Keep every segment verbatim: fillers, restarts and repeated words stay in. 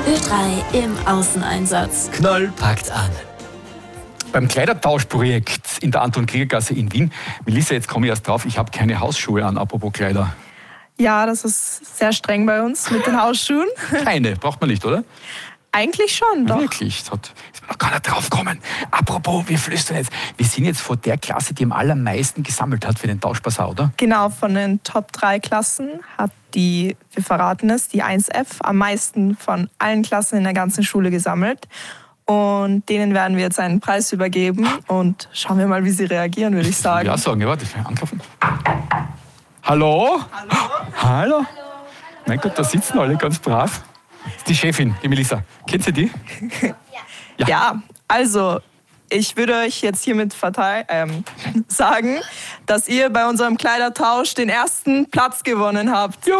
Ö drei im Außeneinsatz. Knoll packt an. Beim Kleidertauschprojekt in der Anton-Krieger-Gasse in Wien. Melissa, jetzt komme ich erst drauf, ich habe keine Hausschuhe an, apropos Kleider. Ja, das ist sehr streng bei uns mit den Hausschuhen. Keine, braucht man nicht, oder? Eigentlich schon, doch. Wirklich, das hat, ist mir noch gar nicht drauf gekommen. Apropos, wir flüstern jetzt. Wir sind jetzt vor der Klasse, die am allermeisten gesammelt hat für den Tauschbasar, oder? Genau, von den Top drei Klassen hat die, wir verraten es, die eins F am meisten von allen Klassen in der ganzen Schule gesammelt. Und denen werden wir jetzt einen Preis übergeben und schauen wir mal, wie sie reagieren, würde ich sagen. Ja, sagen, ja, warte, ich will anklopfen. Hallo? Hallo? Hallo? Mein Gott, da sitzen alle ganz brav. Das ist die Chefin, die Melissa. Kennt ihr die? Ja. Ja, also ich würde euch jetzt hiermit verteil- ähm, sagen, dass ihr bei unserem Kleidertausch den ersten Platz gewonnen habt. Juhu!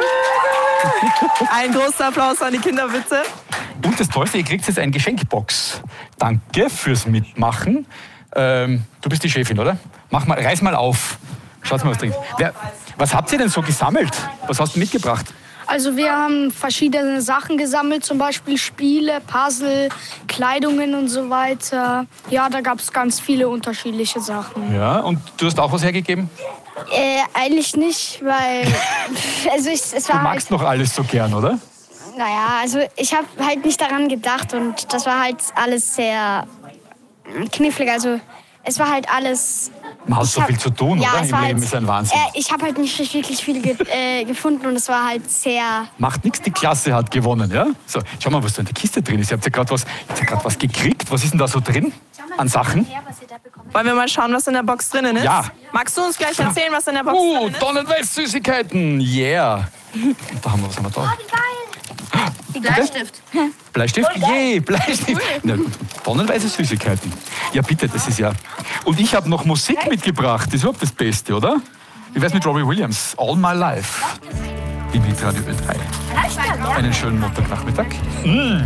Ein großer Applaus an die Kinder, bitte. Und das Tollste, ihr kriegt jetzt eine Geschenkbox. Danke fürs Mitmachen. Ähm, du bist die Chefin, oder? Mach mal, reiß mal auf. Schaut mal, was drin ist. Wer, was habt ihr denn so gesammelt? Was hast du mitgebracht? Also wir haben verschiedene Sachen gesammelt, zum Beispiel Spiele, Puzzle, Kleidungen und so weiter. Ja, da gab es ganz viele unterschiedliche Sachen. Ja, und du hast auch was hergegeben? Äh, eigentlich nicht, weil also ich, es Du war magst noch alles so gern, oder? halt, naja, also ich habe halt nicht daran gedacht und das war halt alles sehr knifflig. Also es war halt alles. Man hat ich so hab- viel zu tun, ja, oder? es Im war Leben halt, ist ein Wahnsinn. Äh, ich habe halt nicht wirklich viel ge äh, gefunden und es war halt sehr. Macht nichts, die Klasse hat gewonnen, ja? So, schau mal, was da in der Kiste drin ist. Ihr habt ja gerade was, ihr habt ja grad was gekriegt. Was ist denn da so drin an Sachen? Wollen wir mal schauen, was in der Box drinnen ist? Ja. Magst du uns gleich erzählen, was in der Box Uh, drinnen ist? Tonnenweiß-Süßigkeiten, yeah. Und da haben wir, was haben wir da? Bleistift. Bleistift? Je, Bleistift. Na, tonnenweise Süßigkeiten. Ja, bitte, das ist ja. Und ich habe noch Musik mitgebracht. Das ist überhaupt das Beste, oder? Wie wär's mit Robbie Williams? All My Life. Im Hitradio Ö drei. Einen schönen Montagnachmittag. Mm.